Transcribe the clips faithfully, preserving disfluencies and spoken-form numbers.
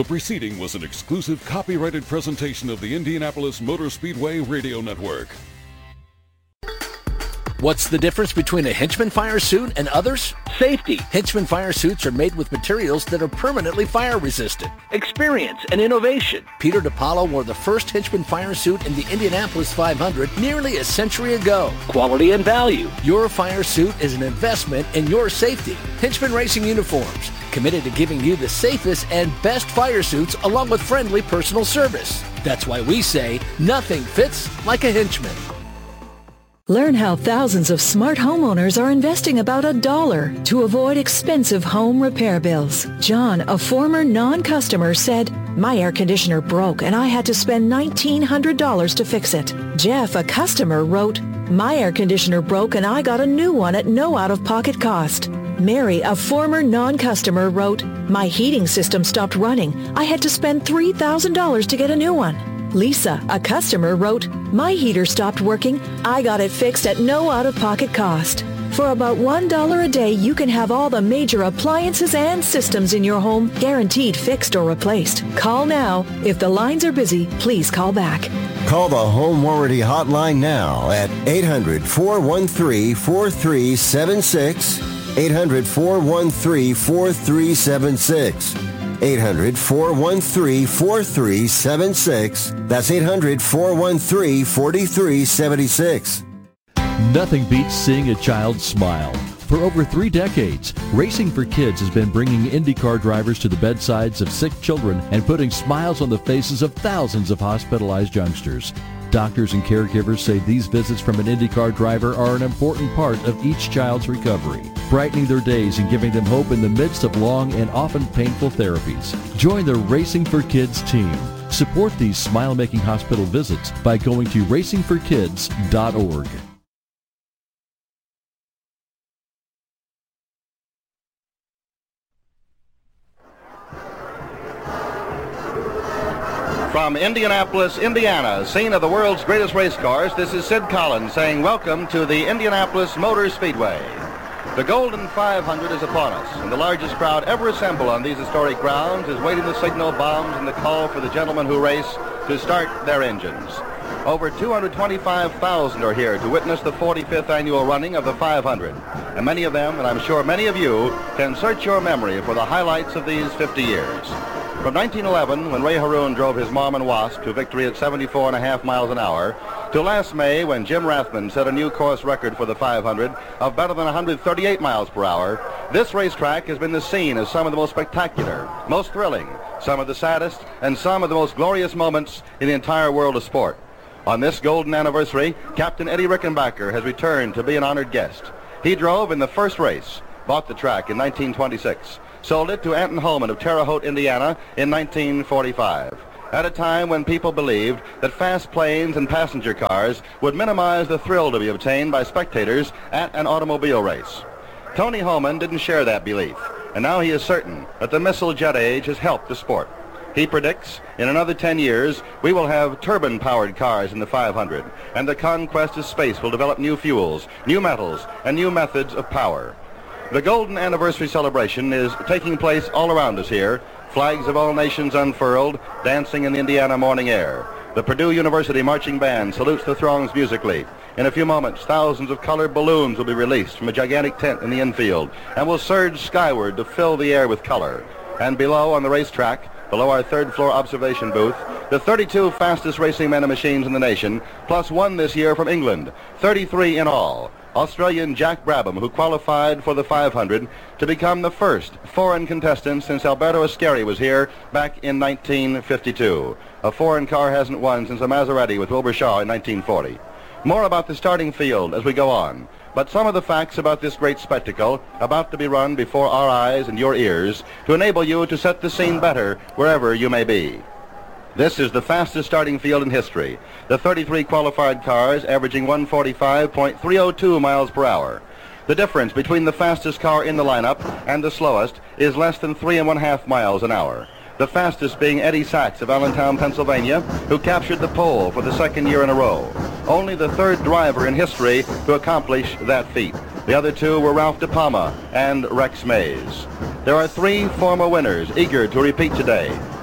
The preceding was an exclusive copyrighted presentation of the Indianapolis Motor Speedway Radio Network. What's the difference between a Hinchman fire suit and others? Safety. Hinchman fire suits are made with materials that are permanently fire resistant. Experience and innovation. Peter DePaulo wore the first Hinchman fire suit in the Indianapolis five hundred nearly a century ago. Quality and value. Your fire suit is an investment in your safety. Hinchman Racing Uniforms, committed to giving you the safest and best fire suits along with friendly personal service. That's why we say nothing fits like a Hinchman. Learn how thousands of smart homeowners are investing about a dollar to avoid expensive home repair bills. John, a former non-customer, said, "My air conditioner broke and I had to spend nineteen hundred dollars to fix it." Jeff, a customer, wrote, "My air conditioner broke and I got a new one at no out-of-pocket cost." Mary, a former non-customer, wrote, "My heating system stopped running. I had to spend three thousand dollars to get a new one." Lisa, a customer, wrote, "My heater stopped working. I got it fixed at no out-of-pocket cost." For about one dollar a day, you can have all the major appliances and systems in your home guaranteed fixed or replaced. Call now. If the lines are busy, please call back. Call the Home Warranty Hotline now at eight hundred, four one three, four three seven six, eight hundred, four one three, four three seven six. eight hundred, four one three, four three seven six. That's eight hundred, four one three, four three seven six. Nothing beats seeing a child smile. For over three decades, Racing for Kids has been bringing IndyCar drivers to the bedsides of sick children and putting smiles on the faces of thousands of hospitalized youngsters. Doctors and caregivers say these visits from an IndyCar driver are an important part of each child's recovery, brightening their days and giving them hope in the midst of long and often painful therapies. Join the Racing for Kids team. Support these smile-making hospital visits by going to racing for kids dot org. From Indianapolis, Indiana, scene of the world's greatest race cars, this is Sid Collins saying welcome to the Indianapolis Motor Speedway. The Golden five hundred is upon us, and the largest crowd ever assembled on these historic grounds is waiting the signal bombs and the call for the gentlemen who race to start their engines. Over two hundred twenty-five thousand are here to witness the forty-fifth annual running of the five hundred, and many of them, and I'm sure many of you, can search your memory for the highlights of these fifty years. From nineteen eleven, when Ray Haroon drove his Marmon Wasp to victory at seventy-four and a half miles an hour, to last May when Jim Rathman set a new course record for the five hundred of better than one hundred thirty-eight miles per hour, this racetrack has been the scene of some of the most spectacular, most thrilling, some of the saddest, and some of the most glorious moments in the entire world of sport. On this golden anniversary, Captain Eddie Rickenbacker has returned to be an honored guest. He drove in the first race, bought the track in nineteen twenty-six, sold it to Anton Holman of Terre Haute, Indiana in nineteen forty-five, at a time when people believed that fast planes and passenger cars would minimize the thrill to be obtained by spectators at an automobile race. Tony Holman didn't share that belief, and now he is certain that the missile jet age has helped the sport. He predicts in another ten years we will have turbine-powered cars in the five hundred, and the conquest of space will develop new fuels, new metals, and new methods of power. The Golden Anniversary celebration is taking place all around us here, flags of all nations unfurled, dancing in the Indiana morning air. The Purdue University Marching Band salutes the throngs musically. In a few moments, thousands of colored balloons will be released from a gigantic tent in the infield and will surge skyward to fill the air with color. And below on the racetrack, below our third floor observation booth, the thirty-two fastest racing men and machines in the nation, plus one this year from England, thirty-three in all. Australian Jack Brabham, who qualified for the five hundred to become the first foreign contestant since Alberto Ascari was here back in nineteen fifty-two. A foreign car hasn't won since a Maserati with Wilbur Shaw in nineteen forty. More about the starting field as we go on, but some of the facts about this great spectacle about to be run before our eyes and your ears to enable you to set the scene better wherever you may be. This is the fastest starting field in history. The thirty-three qualified cars averaging one forty-five point three oh two miles per hour. The difference between the fastest car in the lineup and the slowest is less than three and one half miles an hour. The fastest being Eddie Sachs of Allentown, Pennsylvania, who captured the pole for the second year in a row. Only the third driver in history to accomplish that feat. The other two were Ralph De Palma and Rex Mays. There are three former winners eager to repeat today.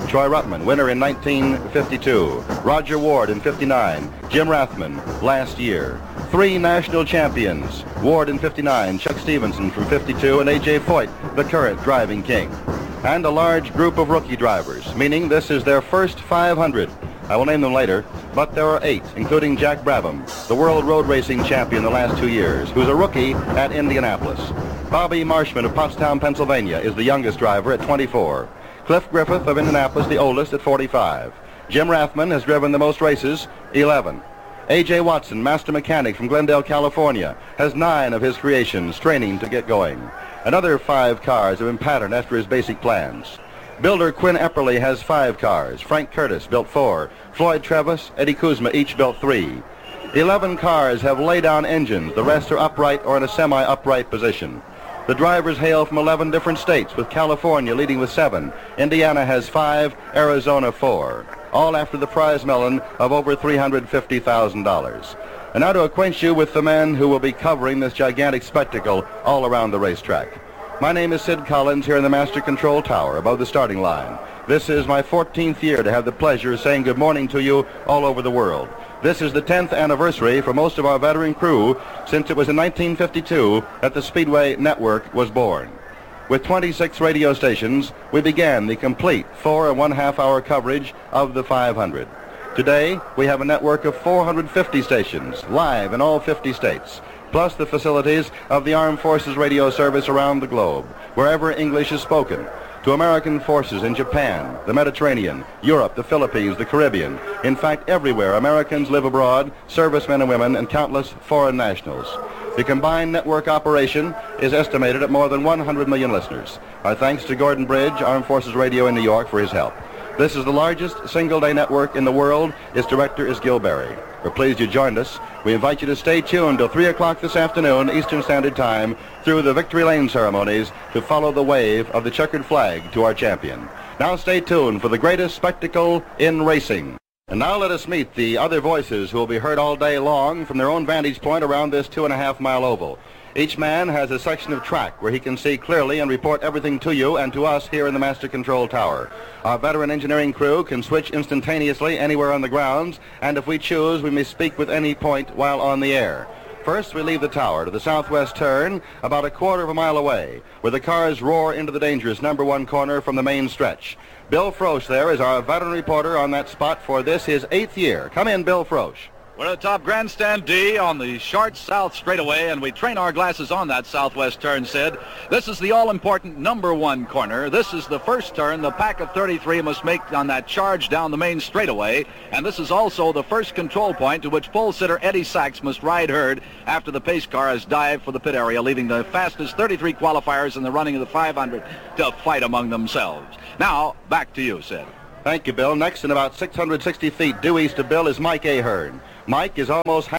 Troy Ruttman, winner in nineteen fifty-two. Roger Ward in fifty-nine. Jim Rathman last year. Three national champions. Ward in fifty-nine, Chuck Stevenson from fifty-two, and A J Foyt, the current driving king. And a large group of rookie drivers, meaning this is their first five hundred. I will name them later, but there are eight, including Jack Brabham, the world road racing champion the last two years, who's a rookie at Indianapolis. Bobby Marshman of Pottstown, Pennsylvania, is the youngest driver at twenty-four. Cliff Griffith of Indianapolis, the oldest, at forty-five. Jim Rathman has driven the most races, eleven. A J Watson, master mechanic from Glendale, California, has nine of his creations training to get going. Another five cars have been patterned after his basic plans. Builder Quinn Epperly has five cars. Frank Curtis built four. Floyd Travis, Eddie Kuzma each built three. Eleven cars have lay-down engines. The rest are upright or in a semi-upright position. The drivers hail from eleven different states, with California leading with seven. Indiana has five, Arizona four. All after the prize melon of over three hundred fifty thousand dollars. And now to acquaint you with the men who will be covering this gigantic spectacle all around the racetrack. My name is Sid Collins here in the Master Control Tower above the starting line. This is my fourteenth year to have the pleasure of saying good morning to you all over the world. This is the tenth anniversary for most of our veteran crew, since it was in nineteen fifty-two that the Speedway Network was born. With twenty-six radio stations, we began the complete four and one half hour coverage of the five hundred. Today, we have a network of four hundred fifty stations, live in all fifty states, plus the facilities of the Armed Forces Radio Service around the globe, wherever English is spoken, to American forces in Japan, the Mediterranean, Europe, the Philippines, the Caribbean. In fact, everywhere Americans live abroad, servicemen and women, and countless foreign nationals. The combined network operation is estimated at more than one hundred million listeners. Our thanks to Gordon Bridge, Armed Forces Radio in New York, for his help. This is the largest single-day network in the world. Its director is Gil Berry. We're pleased you joined us. We invite you to stay tuned till three o'clock this afternoon, Eastern Standard Time, through the Victory Lane ceremonies to follow the wave of the checkered flag to our champion. Now stay tuned for the greatest spectacle in racing. And now let us meet the other voices who will be heard all day long from their own vantage point around this two and a half mile oval. Each man has a section of track where he can see clearly and report everything to you and to us here in the Master Control Tower. Our veteran engineering crew can switch instantaneously anywhere on the grounds, and if we choose, we may speak with any point while on the air. First, we leave the tower to the southwest turn, about a quarter of a mile away, where the cars roar into the dangerous number one corner from the main stretch. Bill Frosch there is our veteran reporter on that spot for this, his eighth year. Come in, Bill Frosch. We're at top grandstand D on the short south straightaway, and we train our glasses on that southwest turn, Sid. This is the all-important number one corner. This is the first turn the pack of thirty-three must make on that charge down the main straightaway, and this is also the first control point to which pole sitter Eddie Sachs must ride herd after the pace car has dived for the pit area, leaving the fastest thirty-three qualifiers in the running of the five hundred to fight among themselves. Now, back to you, Sid. Thank you, Bill. Next, in about six hundred sixty feet due east of Bill, is Mike Ahern. Mike is almost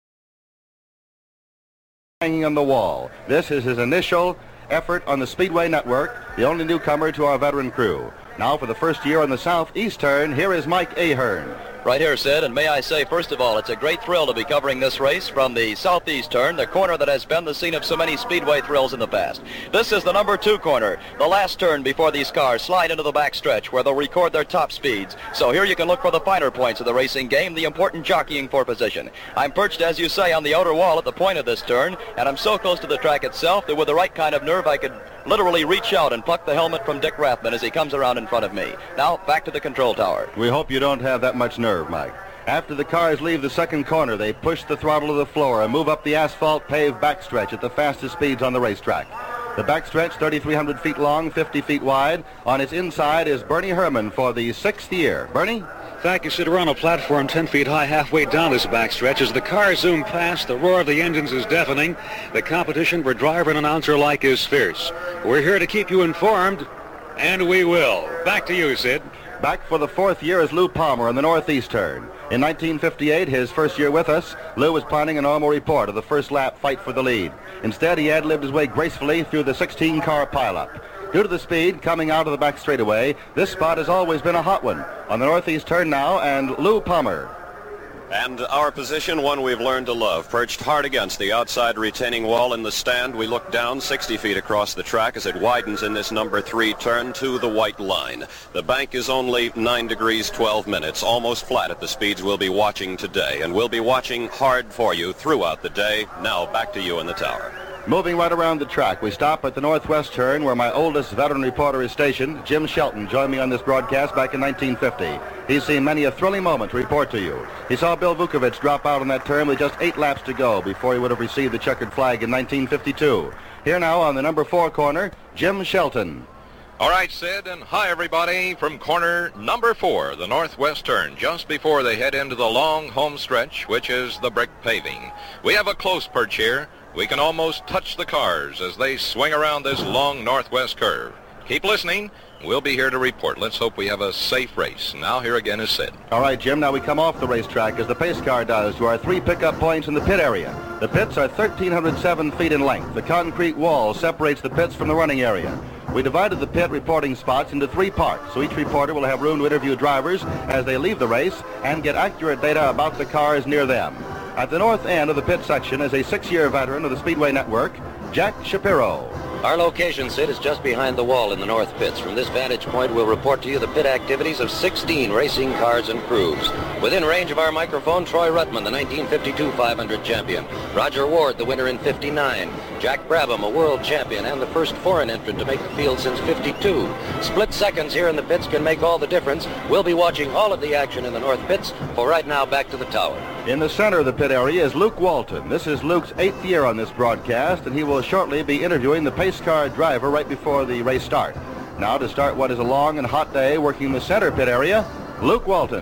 hanging on the wall. This is his initial effort on the Speedway Network, the only newcomer to our veteran crew. Now, for the first year on the southeast turn, here is Mike Ahern. Right here, Sid, and may I say, first of all, it's a great thrill to be covering this race from the southeast turn, the corner that has been the scene of so many Speedway thrills in the past. This is the number two corner, the last turn before these cars slide into the backstretch where they'll record their top speeds. So here you can look for the finer points of the racing game, the important jockeying for position. I'm perched, as you say, on the outer wall at the point of this turn, and I'm so close to the track itself that with the right kind of nerve I could literally reach out and pluck the helmet from Dick Rathman as he comes around in front of me. Now, back to the control tower. We hope you don't have that much nerve, Mike. After the cars leave the second corner, they push the throttle to the floor and move up the asphalt-paved backstretch at the fastest speeds on the racetrack. The backstretch, thirty-three hundred feet long, fifty feet wide. On its inside is Bernie Herman for the sixth year. Bernie? Thank you, Sid. We're on a platform ten feet high halfway down this backstretch. As the cars zoom past, the roar of the engines is deafening. The competition for driver and announcer alike is fierce. We're here to keep you informed, and we will. Back to you, Sid. Back for the fourth year is Lou Palmer on the northeast turn. In nineteen fifty-eight, his first year with us, Lou was planning a normal report of the first lap fight for the lead. Instead, he ad-libbed his way gracefully through the sixteen-car pileup. Due to the speed coming out of the back straightaway, this spot has always been a hot one. On the northeast turn now, and Lou Palmer. And our position, one we've learned to love. Perched hard against the outside retaining wall in the stand, we look down sixty feet across the track as it widens in this number three turn to the white line. The bank is only nine degrees twelve minutes, almost flat at the speeds we'll be watching today. And we'll be watching hard for you throughout the day. Now back to you in the tower. Moving right around the track, we stop at the northwest turn where my oldest veteran reporter is stationed. Jim Shelton joined me on this broadcast back in nineteen fifty. He's seen many a thrilling moment to report to you. He saw Bill Vukovich drop out on that turn with just eight laps to go before he would have received the checkered flag in nineteen fifty-two. Here now on the number four corner, Jim Shelton. All right, Sid, and hi, everybody, from corner number four, the northwest turn, just before they head into the long home stretch, which is the brick paving. We have a close perch here. We can almost touch the cars as they swing around this long northwest curve. Keep listening. We'll be here to report. Let's hope we have a safe race. Now here again is Sid. All right, Jim, now we come off the racetrack as the pace car does to our three pickup points in the pit area. The pits are one thousand three hundred seven feet in length. The concrete wall separates the pits from the running area. We divided the pit reporting spots into three parts, so each reporter will have room to interview drivers as they leave the race and get accurate data about the cars near them. At the north end of the pit section is a six-year veteran of the Speedway Network, Jack Shapiro. Our location, Sid, is just behind the wall in the north pits. From this vantage point, we'll report to you the pit activities of sixteen racing cars and crews. Within range of our microphone, Troy Ruttman, the nineteen fifty-two five hundred champion. Roger Ward, the winner in fifty-nine. Jack Brabham, a world champion and the first foreign entrant to make the field since fifty-two. Split seconds here in the pits can make all the difference. We'll be watching all of the action in the north pits. For right now, back to the tower. In the center of the pit area is Luke Walton. This is Luke's eighth year on this broadcast, and he will shortly be interviewing the pace car driver right before the race start. Now to start what is a long and hot day working the center pit area, Luke Walton.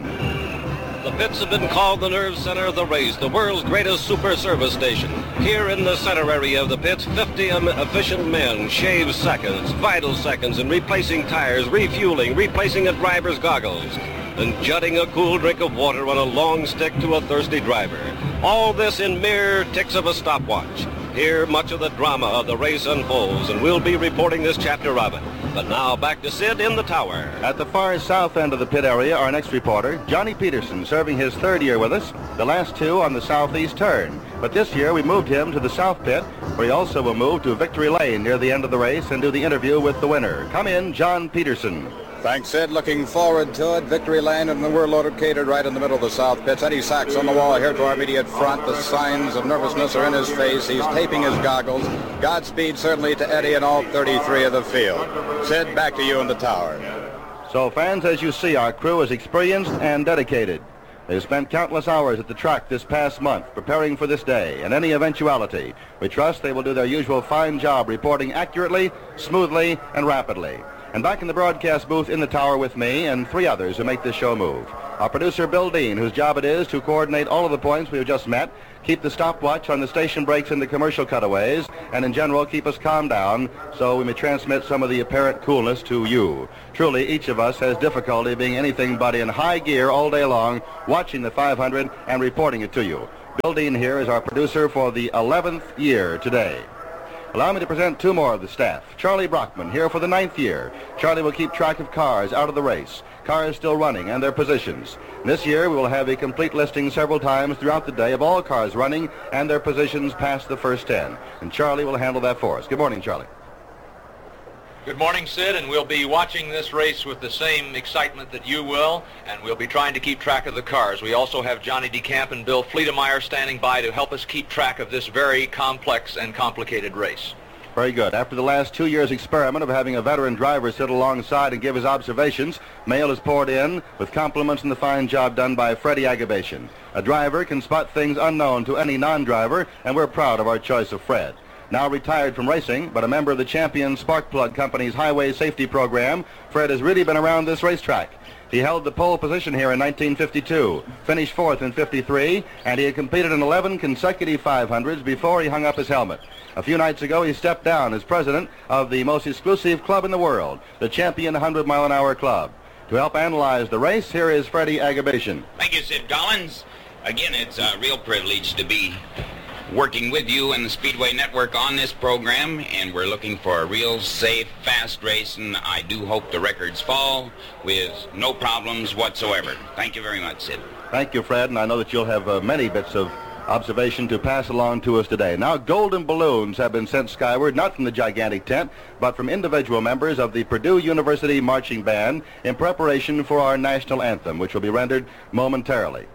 The pits have been called the nerve center of the race, the world's greatest super service station. Here in the center area of the pits, fifty efficient men shave seconds, vital seconds, in replacing tires, refueling, replacing a driver's goggles, and jutting a cool drink of water on a long stick to a thirsty driver. All this in mere ticks of a stopwatch. Here, much of the drama of the race unfolds, and we'll be reporting this chapter of it. But now, back to Sid in the tower. At the far south end of the pit area, our next reporter, Johnny Peterson, serving his third year with us, the last two on the southeast turn. But this year, we moved him to the south pit, where he also will move to Victory Lane near the end of the race and do the interview with the winner. Come in, John Peterson. Thanks, Sid. Looking forward to it. Victory Lane, and we're located right in the middle of the south pits. Eddie Sachs on the wall here to our immediate front. The signs of nervousness are in his face. He's taping his goggles. Godspeed certainly to Eddie and all thirty-three of the field. Sid, back to you in the tower. So, fans, as you see, our crew is experienced and dedicated. They've spent countless hours at the track this past month preparing for this day and any eventuality. We trust they will do their usual fine job reporting accurately, smoothly, and rapidly. And back in the broadcast booth in the tower with me and three others who make this show move. Our producer, Bill Dean, whose job it is to coordinate all of the points we have just met, keep the stopwatch on the station breaks and the commercial cutaways, and in general keep us calmed down so we may transmit some of the apparent coolness to you. Truly, each of us has difficulty being anything but in high gear all day long, watching the five hundred and reporting it to you. Bill Dean here is our producer for the eleventh year today. Allow me to present two more of the staff. Charlie Brockman here for the ninth year. Charlie will keep track of cars out of the race, cars still running and their positions. This year we will have a complete listing several times throughout the day of all cars running and their positions past the first ten. And Charlie will handle that for us. Good morning, Charlie. Good morning, Sid, and we'll be watching this race with the same excitement that you will, and we'll be trying to keep track of the cars. We also have Johnny DeCamp and Bill Fleetemeyer standing by to help us keep track of this very complex and complicated race. Very good. After the last two years' experiment of having a veteran driver sit alongside and give his observations, mail is poured in with compliments on the fine job done by Freddie Agabation. A driver can spot things unknown to any non-driver, and we're proud of our choice of Fred. Now retired from racing, but a member of the Champion Sparkplug Company's Highway Safety Program, Fred has really been around this racetrack. He held the pole position here in nineteen fifty-two, finished fourth in fifty-three, and he had competed in eleven consecutive five hundreds before he hung up his helmet. A few nights ago, he stepped down as president of the most exclusive club in the world, the Champion one hundred mile an hour Club. To help analyze the race, here is Freddie Agabation. Thank you, Sid Collins. Again, it's a real privilege to be working with you and the Speedway Network on this program, and we're looking for a real safe, fast race, and I do hope the records fall with no problems whatsoever. Thank you very much, Sid. Thank you, Fred, and I know that you'll have uh, many bits of observation to pass along to us today. Now, golden balloons have been sent skyward, not from the gigantic tent, but from individual members of the Purdue University Marching Band in preparation for our national anthem, which will be rendered momentarily.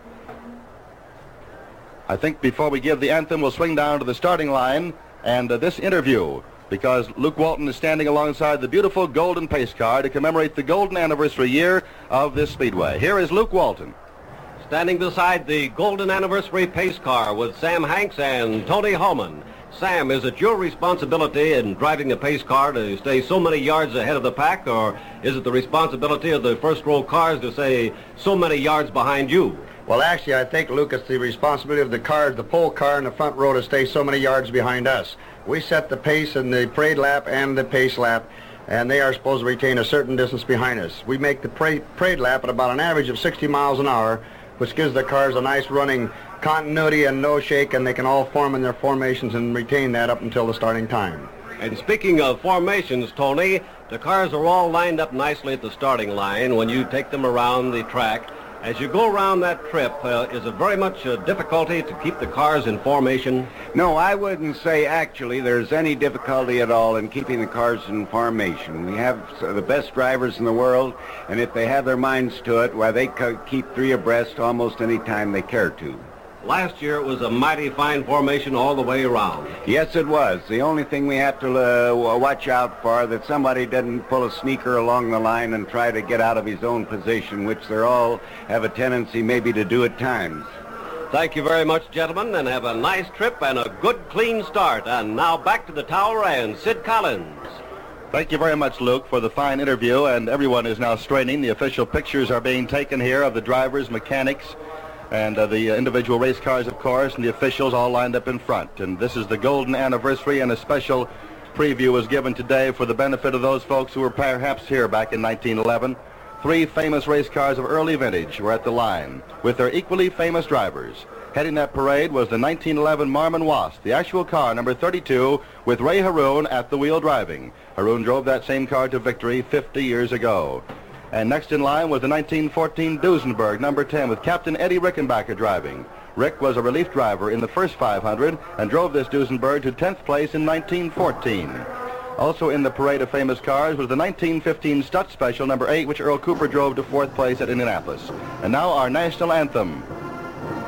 I think before we give the anthem, we'll swing down to the starting line and uh, this interview, because Luke Walton is standing alongside the beautiful golden pace car to commemorate the golden anniversary year of this speedway. Here is Luke Walton. Standing beside the golden anniversary pace car with Sam Hanks and Tony Holman. Sam, is it your responsibility in driving the pace car to stay so many yards ahead of the pack, or is it the responsibility of the first row cars to stay so many yards behind you? Well, actually, I think, Luke, it's the responsibility of the cars, the pole car in the front row, to stay so many yards behind us. We set the pace in the parade lap and the pace lap, and they are supposed to retain a certain distance behind us. We make the parade, parade lap at about an average of sixty miles an hour, which gives the cars a nice running continuity and no shake, and they can all form in their formations and retain that up until the starting time. And speaking of formations, Tony, the cars are all lined up nicely at the starting line when you take them around the track. As you go around that trip, uh, is it very much a difficulty to keep the cars in formation? No, I wouldn't say actually there's any difficulty at all in keeping the cars in formation. We have the best drivers in the world, and if they have their minds to it, why, they could keep three abreast almost any time they care to. Last year it was a mighty fine formation all the way around. Yes, it was. The only thing we have to uh, watch out for, that somebody doesn't pull a sneaker along the line and try to get out of his own position, which they all have a tendency maybe to do at times. Thank you very much, gentlemen, and have a nice trip and a good, clean start. And now back to the tower and Sid Collins. Thank you very much, Luke, for the fine interview, and everyone is now straining. The official pictures are being taken here of the drivers, mechanics, and uh, the uh, individual race cars, of course, and the officials all lined up in front. And this is the golden anniversary, and a special preview was given today for the benefit of those folks who were perhaps here back in nineteen eleven. Three famous race cars of early vintage were at the line with their equally famous drivers. Heading that parade was the nineteen eleven Marmon Wasp, the actual car, number thirty-two, with Ray Haroun at the wheel driving. Haroun drove that same car to victory fifty years ago. And next in line was the nineteen fourteen Duesenberg, number ten, with Captain Eddie Rickenbacker driving. Rick was a relief driver in the first five hundred and drove this Duesenberg to tenth place in nineteen fourteen. Also in the parade of famous cars was the nineteen fifteen Stutz Special, number eight, which Earl Cooper drove to fourth place at Indianapolis. And now our national anthem.